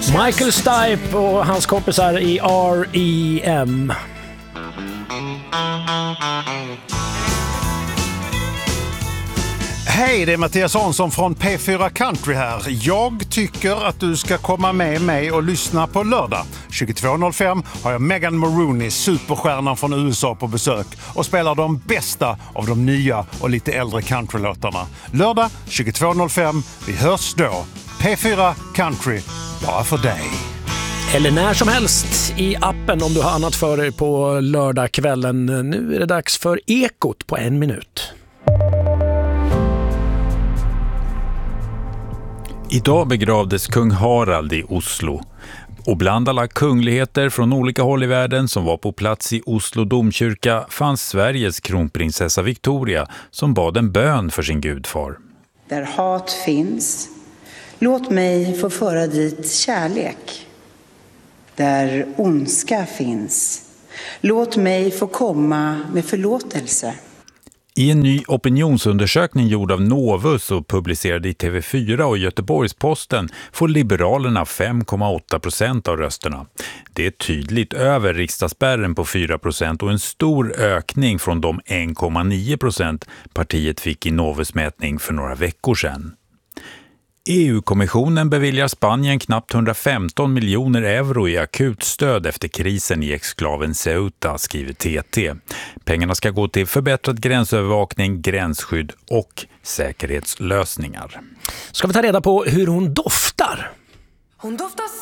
Michael Stipe och hans kompisar i R.E.M. Hej, det är Mattias Hansson från P4 Country här. Jag tycker att du ska komma med mig och lyssna på lördag. 22.05 har jag Megan Maroney, superstjärnan från USA, på besök och spelar de bästa av de nya och lite äldre countrylåtarna. Lördag 22.05, vi hörs då. P4 Country, bara för dig. Eller när som helst i appen om du har annat för dig på lördagskvällen. Nu är det dags för Ekot på 1 minut. Idag begravdes kung Harald i Oslo. Och bland alla kungligheter från olika håll i världen som var på plats i Oslo domkyrka fanns Sveriges kronprinsessa Victoria som bad en bön för sin gudfar. Där hat finns, låt mig få föra dit kärlek. Där ondska finns, låt mig få komma med förlåtelse. I en ny opinionsundersökning gjord av Novus och publicerad i TV4 och Göteborgs-Posten får Liberalerna 5,8% av rösterna. Det är tydligt över riksdagsspärren på 4% och en stor ökning från de 1,9% partiet fick i Novus-mätning för några veckor sedan. EU-kommissionen beviljar Spanien knappt 115 miljoner euro i akutstöd efter krisen i exklaven Ceuta, skriver TT. Pengarna ska gå till förbättrad gränsövervakning, gränsskydd och säkerhetslösningar. Ska vi ta reda på hur hon doftar? Hon doftar